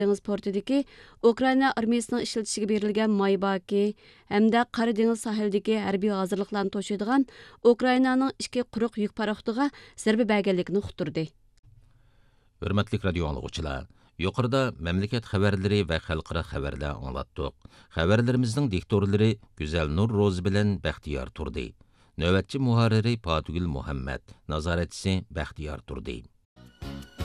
dengiz portidagi Ukraina armiyasining ishletishiga berilgan may baki hamda Qora dengiz sahilidagi harbiy hozirliklarni to'shiydigan Ukrainaning ikki quruq yuk paraxotiga zarba berganligini uqtirdi. Hürmetlik radio anlıqçılar, yuqorida memleket xabarlari va xalqaro xabarlar anglatdik. Xabarlarimizning diktorlari Güzel Nur Roz bilan Baxtiyor turdi. Navbatchi muharriri Fatugul Muhammad, nazoratchisi Baxtiyor turdi.